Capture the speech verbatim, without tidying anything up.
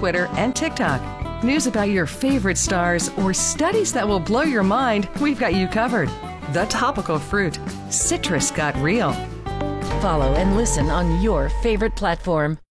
Twitter, and TikTok. News about your favorite stars or studies that will blow your mind, we've got you covered. The Topical Fruit. Citrus got real. Follow and listen on your favorite platform.